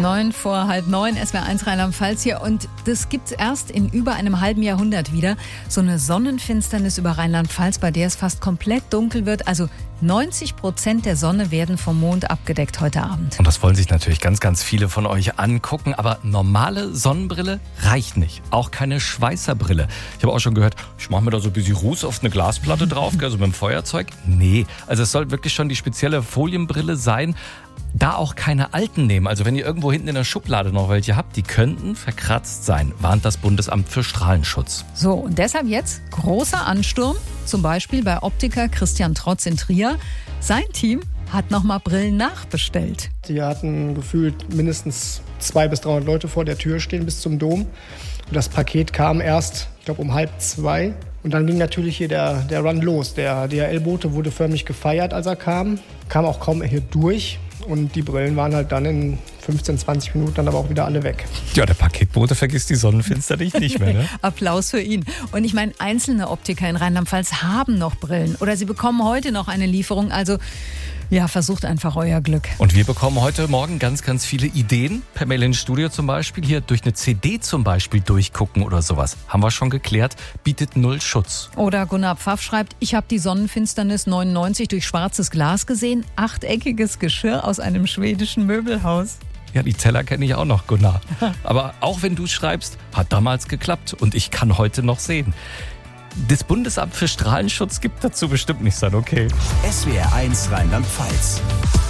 8:09, SWR1 Rheinland-Pfalz hier. Und das gibt's erst in über einem halben Jahrhundert wieder. So eine Sonnenfinsternis über Rheinland-Pfalz, bei der es fast komplett dunkel wird. Also 90% der Sonne werden vom Mond abgedeckt heute Abend. Und das wollen sich natürlich ganz, ganz viele von euch angucken. Aber normale Sonnenbrille reicht nicht. Auch keine Schweißerbrille. Ich habe auch schon gehört, ich mache mir da so ein bisschen Ruß auf eine Glasplatte drauf, so mit dem Feuerzeug. Nee, also es soll wirklich schon die spezielle Folienbrille sein. Da auch keine alten nehmen. Also wenn ihr irgendwo hinten in der Schublade noch welche habt, die könnten verkratzt sein, warnt das Bundesamt für Strahlenschutz. So, und deshalb jetzt großer Ansturm, zum Beispiel bei Optiker Christian Trotz in Trier. Sein Team hat nochmal Brillen nachbestellt. Die hatten gefühlt mindestens 200 bis 300 Leute vor der Tür stehen bis zum Dom. Und das Paket kam erst, ich glaube, um 1:30. Und dann ging natürlich hier der Run los. Der DHL-Bote wurde förmlich gefeiert, als er kam. Kam auch kaum hier durch. Und die Brillen waren halt dann in 15, 20 Minuten dann aber auch wieder alle weg. Ja, der Paketbote vergisst die Sonnenfinsternis nicht mehr, ne? Applaus für ihn. Und ich meine, einzelne Optiker in Rheinland-Pfalz haben noch Brillen. Oder sie bekommen heute noch eine Lieferung. Also ja, versucht einfach euer Glück. Und wir bekommen heute Morgen ganz, ganz viele Ideen. Per Mail ins Studio zum Beispiel. Hier durch eine CD zum Beispiel durchgucken oder sowas. Haben wir schon geklärt. Bietet 0 Schutz. Oder Gunnar Pfaff schreibt, ich habe die Sonnenfinsternis 99 durch schwarzes Glas gesehen. Achteckiges Geschirr aus einem schwedischen Möbelhaus. Ja, die Teller kenne ich auch noch, Gunnar. Aber auch wenn du schreibst, hat damals geklappt und ich kann heute noch sehen. Das Bundesamt für Strahlenschutz gibt dazu bestimmt nicht sein, okay. SWR1 Rheinland-Pfalz.